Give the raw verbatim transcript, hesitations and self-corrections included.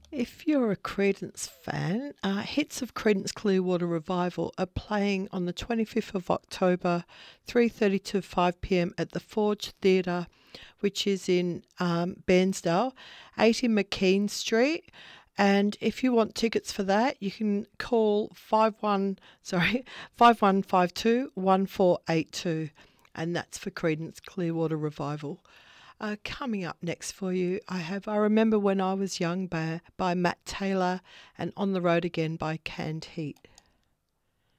If you're a Creedence fan, uh, hits of Creedence Clearwater Revival are playing on the twenty-fifth of October, three thirty to five p m at the Forge Theatre, which is in um, Bairnsdale, eighty McKean Street. And if you want tickets for that, you can call five one sorry five one five two one four eight two, and that's for Creedence Clearwater Revival. Uh, coming up next for you, I have I Remember When I Was Young by, by Matt Taylor, and On the Road Again by Canned Heat.